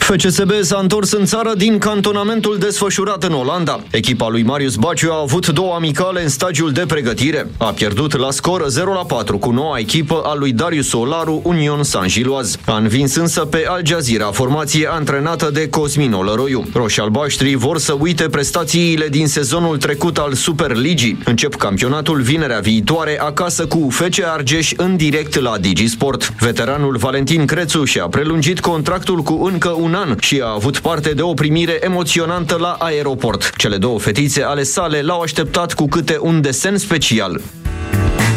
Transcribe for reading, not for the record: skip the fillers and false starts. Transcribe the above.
FCSB s-a întors în țară din cantonamentul desfășurat în Olanda. Echipa lui Marius Baciu a avut 2 amicale în stagiul de pregătire. A pierdut la scor 0-4 cu noua echipă a lui Darius Solaru, Union Saint-Gilloise. A învins însă pe Al Jazeera, formație antrenată de Cosmin Olăroiu. Roșii-albaștri vor să uite prestațiile din sezonul trecut al Superligii. Încep campionatul vinerea viitoare acasă cu FC Argeș în direct la DigiSport. Veteranul Valentin Crețu și-a prelungit contractul cu încă un an și a avut parte de o primire emoționantă la aeroport. Cele 2 fetițe ale sale l-au așteptat cu câte un desen special.